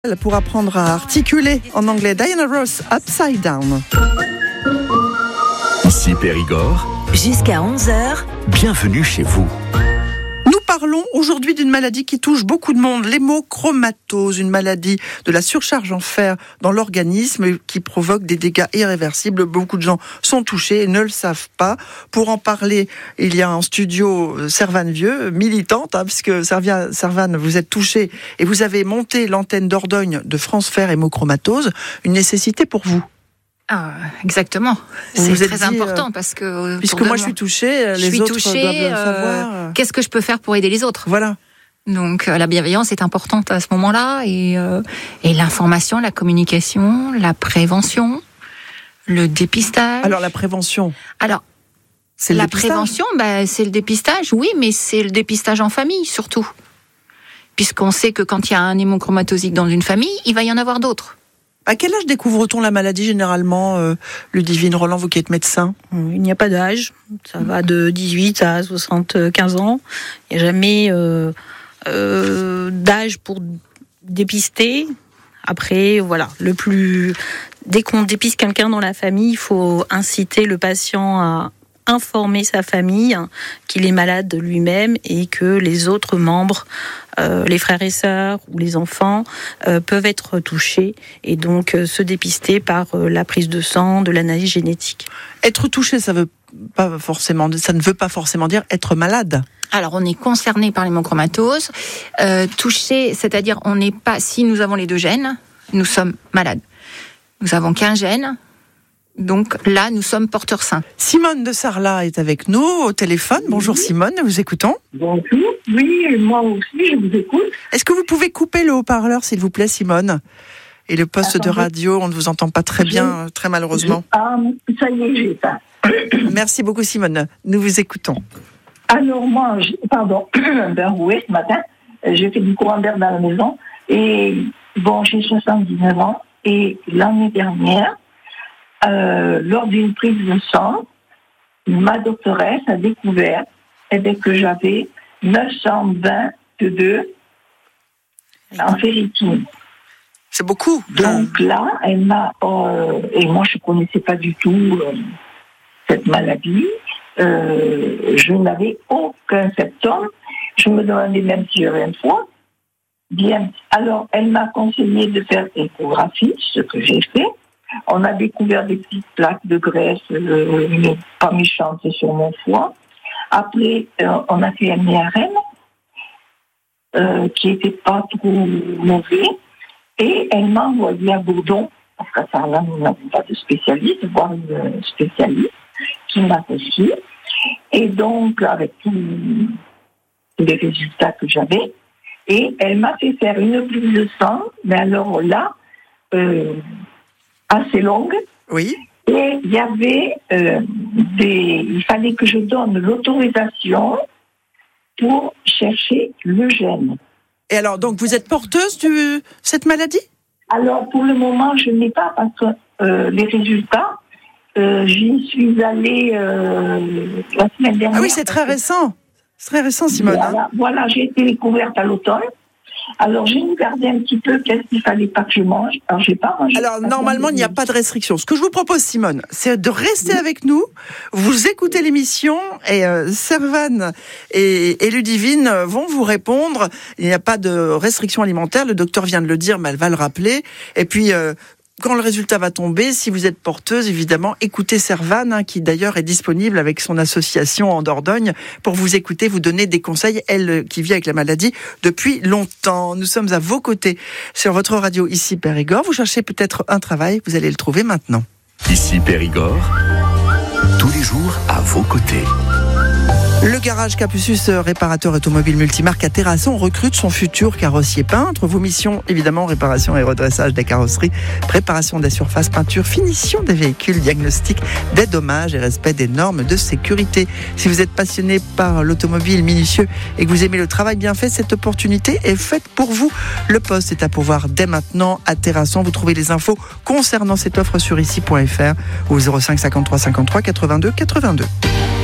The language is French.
Pour apprendre à articuler en anglais, Diana Ross, Upside Down. Ici Périgord. Jusqu'à 11h. Bienvenue chez vous. Nous parlons aujourd'hui d'une maladie qui touche beaucoup de monde, l'hémochromatose, une maladie de la surcharge en fer dans l'organisme qui provoque des dégâts irréversibles. Beaucoup de gens sont touchés et ne le savent pas. Pour en parler, il y a en studio Servane Vieux, militante, puisque Servane, vous êtes touchée et vous avez monté l'antenne Dordogne de France Fer Hémochromatose, une nécessité pour vous. Ah, exactement. C'est très important parce que... Puisque moi je suis touchée, les autres doivent le savoir. Qu'est-ce que je peux faire pour aider les autres ? Voilà. Donc la bienveillance est importante à ce moment-là et l'information, la communication, la prévention, le dépistage. Alors la prévention. Alors c'est la dépistage. prévention, c'est le dépistage, oui, mais c'est le dépistage en famille surtout, puisqu'on sait que quand il y a un hémochromatosique dans une famille, il va y en avoir d'autres. À quel âge découvre-t-on la maladie généralement, Ludivine Roland, vous qui êtes médecin ? Il n'y a pas d'âge, ça va de 18 à 75 ans. Il n'y a jamais d'âge pour dépister. Après, voilà, dès qu'on dépiste quelqu'un dans la famille, il faut inciter le patient à informer sa famille qu'il est malade lui-même et que les autres membres, les frères et sœurs ou les enfants peuvent être touchés et donc se dépister par la prise de sang, de l'analyse génétique. Être touché, ça ne veut pas forcément dire être malade. Alors, on est concerné par l'hémochromatose. Touché, c'est-à-dire on n'est pas. Si nous avons les deux gènes, nous sommes malades. Nous n'avons qu'un gène. Donc là, nous sommes porteurs sains. Simone de Sarlat est avec nous au téléphone. Bonjour Simone, nous vous écoutons. Bonjour, oui, moi aussi, je vous écoute. Est-ce que vous pouvez couper le haut-parleur, s'il vous plaît, Simone ? Et le poste de radio, on ne vous entend pas très bien, très malheureusement. Ça y est, j'ai ça. Merci beaucoup Simone, nous vous écoutons. Alors moi, ce matin, j'ai fait du courant d'air dans la maison. Et bon, j'ai 79 ans. Et l'année dernière, lors d'une prise de sang, ma doctoresse a découvert que j'avais 922 en ferritine. C'est beaucoup. Donc là, elle m'a... et moi, je ne connaissais pas du tout cette maladie. Je n'avais aucun symptôme. Je me demandais même si j'avais un foie. Bien. Alors, elle m'a conseillé de faire échographie, ce que j'ai fait. On a découvert des petites plaques de graisse, pas méchantes, sur mon foie. Après, on a fait un IRM qui n'était pas trop mauvais. Et elle m'a envoyé à Bourdon, parce qu'à ça, là, nous n'avons pas de spécialiste, voire une spécialiste qui m'a reçu. Et donc, avec tous les résultats que j'avais, et elle m'a fait faire une prise de sang, mais alors là, assez longue. Oui. Et il y avait il fallait que je donne l'autorisation pour chercher le gène. Et alors, donc, vous êtes porteuse de cette maladie ? Alors, pour le moment, je n'ai pas, parce que les résultats, j'y suis allée la semaine dernière. Ah oui, c'est très récent. C'est très récent, Simone. Voilà, j'ai été découverte à l'automne. Alors, j'ai regardé un petit peu qu'est-ce qu'il fallait pas que je mange. Alors, j'ai pas mangé. Alors, normalement, il n'y a pas de restriction. Ce que je vous propose, Simone, c'est de rester avec nous. Vous écoutez l'émission et Servane et Ludivine vont vous répondre. Il n'y a pas de restriction alimentaire. Le docteur vient de le dire, mais elle va le rappeler. Et puis, quand le résultat va tomber, si vous êtes porteuse, évidemment, écoutez Servane, qui d'ailleurs est disponible avec son association en Dordogne pour vous écouter, vous donner des conseils, elle qui vit avec la maladie depuis longtemps. Nous sommes à vos côtés sur votre radio ici Périgord. Vous cherchez peut-être un travail, vous allez le trouver maintenant. Ici Périgord. Tous les jours à vos côtés. Le garage Capucus, réparateur automobile multimarque à Terrasson, recrute son futur carrossier peintre. Vos missions, évidemment, réparation et redressage des carrosseries, préparation des surfaces, peinture, finition des véhicules, diagnostic des dommages et respect des normes de sécurité. Si vous êtes passionné par l'automobile minutieux et que vous aimez le travail bien fait, cette opportunité est faite pour vous. Le poste est à pourvoir dès maintenant à Terrasson. Vous trouvez les infos concernant cette offre sur ici.fr ou 05 53 53 82 82.